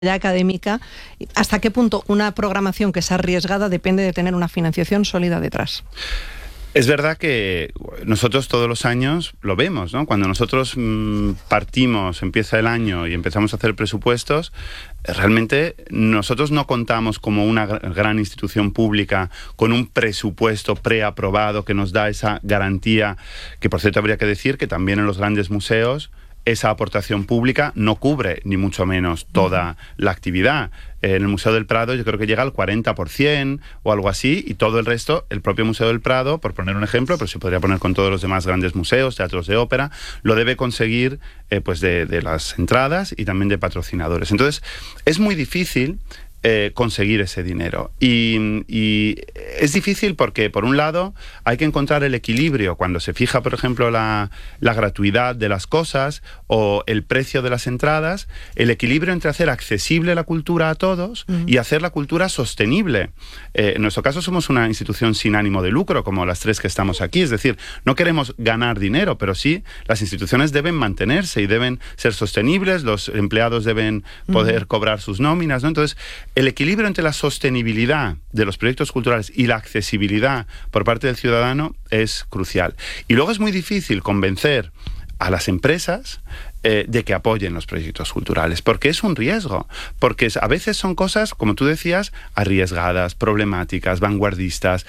académica, ¿hasta qué punto una programación que es arriesgada depende de tener una financiación sólida detrás? Es verdad que nosotros todos los años lo vemos, ¿no? Cuando nosotros partimos, empieza el año y empezamos a hacer presupuestos, realmente nosotros no contamos como una gran institución pública con un presupuesto preaprobado que nos da esa garantía, que por cierto habría que decir que también en los grandes museos esa aportación pública no cubre ni mucho menos toda la actividad. En el Museo del Prado yo creo que llega al 40% o algo así, y todo el resto, el propio Museo del Prado, por poner un ejemplo, pero se podría poner con todos los demás grandes museos, teatros de ópera, lo debe conseguir pues de las entradas y también de patrocinadores. Entonces, es muy difícil conseguir ese dinero. Y es difícil porque, por un lado, hay que encontrar el equilibrio cuando se fija, por ejemplo, la gratuidad de las cosas o el precio de las entradas, el equilibrio entre hacer accesible la cultura a todos y hacer la cultura sostenible. En nuestro caso somos una institución sin ánimo de lucro, como las tres que estamos aquí, es decir, no queremos ganar dinero, pero sí las instituciones deben mantenerse y deben ser sostenibles, los empleados deben poder cobrar sus nóminas, ¿no? Entonces, el equilibrio entre la sostenibilidad de los proyectos culturales y la accesibilidad por parte del ciudadano es crucial. Y luego es muy difícil convencer a las empresas de que apoyen los proyectos culturales, porque es un riesgo, porque a veces son cosas, como tú decías, arriesgadas, problemáticas, vanguardistas.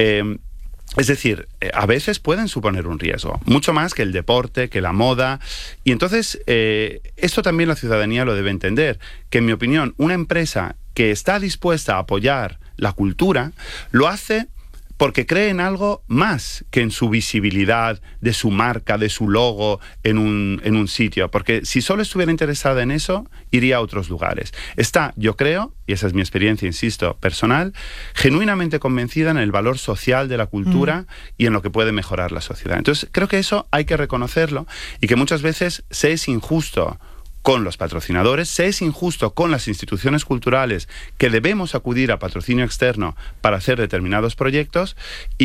Es decir, a veces pueden suponer un riesgo, mucho más que el deporte, que la moda. Y entonces, esto también la ciudadanía lo debe entender, que en mi opinión, una empresa que está dispuesta a apoyar la cultura, lo hace porque cree en algo más que en su visibilidad, de su marca, de su logo en un sitio. Porque si solo estuviera interesada en eso, iría a otros lugares. Está, yo creo, y esa es mi experiencia, insisto, personal, genuinamente convencida en el valor social de la cultura y en lo que puede mejorar la sociedad. Entonces, creo que eso hay que reconocerlo y que muchas veces se es injusto con los patrocinadores, se es injusto con las instituciones culturales que debemos acudir a patrocinio externo para hacer determinados proyectos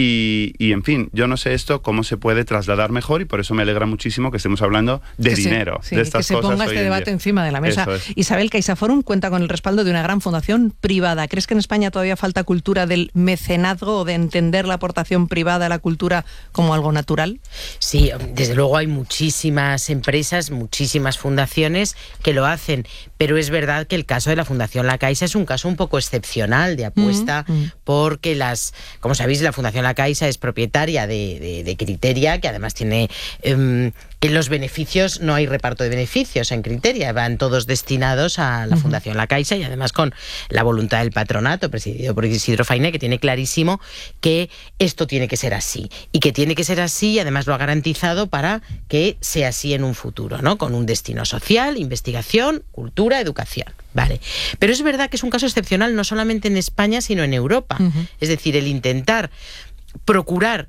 y en fin, yo no sé esto cómo se puede trasladar mejor y por eso me alegra muchísimo que estemos hablando de dinero, de estas cosas. Que se ponga este debate encima de la mesa. Isabel, CaixaForum cuenta con el respaldo de una gran fundación privada. ¿Crees que en España todavía falta cultura del mecenazgo o de entender la aportación privada a la cultura como algo natural? Sí, desde luego hay muchísimas empresas, muchísimas fundaciones que lo hacen, pero es verdad que el caso de la Fundación La Caixa es un caso un poco excepcional de apuesta, porque como sabéis, la Fundación La Caixa es propietaria de Criteria, que además tiene en los beneficios no hay reparto de beneficios en Criteria, van todos destinados a la Fundación La Caixa y además con la voluntad del patronato presidido por Isidro Fainé, que tiene clarísimo que esto tiene que ser así y que tiene que ser así y además lo ha garantizado para que sea así en un futuro, ¿no? Con un destino social, investigación, cultura, educación. Vale. Pero es verdad que es un caso excepcional no solamente en España sino en Europa. Es decir, el intentar procurar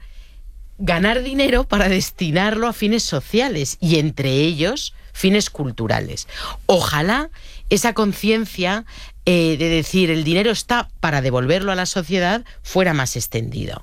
ganar dinero para destinarlo a fines sociales y entre ellos fines culturales. Ojalá esa conciencia de decir el dinero está para devolverlo a la sociedad fuera más extendido.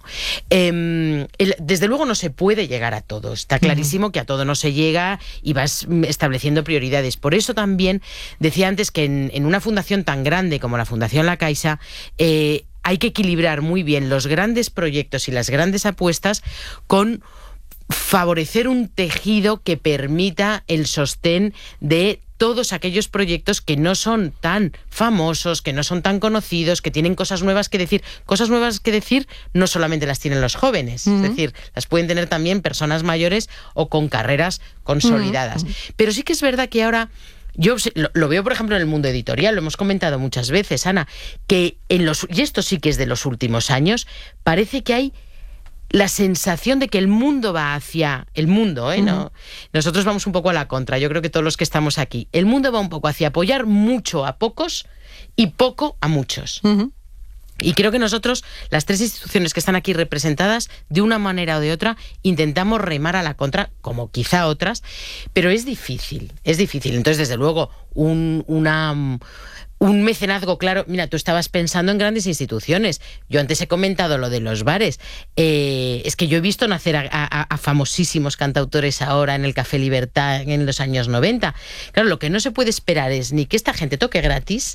Desde luego no se puede llegar a todo, está clarísimo que a todo no se llega y vas estableciendo prioridades. Por eso también decía antes que en una fundación tan grande como la Fundación La Caixa hay que equilibrar muy bien los grandes proyectos y las grandes apuestas con favorecer un tejido que permita el sostén de todos aquellos proyectos que no son tan famosos, que no son tan conocidos, que tienen cosas nuevas que decir. Cosas nuevas que decir no solamente las tienen los jóvenes, es decir, las pueden tener también personas mayores o con carreras consolidadas. Pero sí que es verdad que ahora yo lo veo, por ejemplo, en el mundo editorial, lo hemos comentado muchas veces, Ana, que y esto sí que es de los últimos años, parece que hay la sensación de que el mundo va hacia el mundo, ¿no? Nosotros vamos un poco a la contra, yo creo que todos los que estamos aquí. El mundo va un poco hacia apoyar mucho a pocos y poco a muchos. Y creo que nosotros, las tres instituciones que están aquí representadas, de una manera o de otra, intentamos remar a la contra, como quizá otras, pero es difícil, es difícil. Entonces, desde luego, una Un mecenazgo, claro. Mira, tú estabas pensando en grandes instituciones. Yo antes he comentado lo de los bares. Es que yo he visto nacer a famosísimos cantautores ahora en el Café Libertad en los años 90. Claro, lo que no se puede esperar es ni que esta gente toque gratis,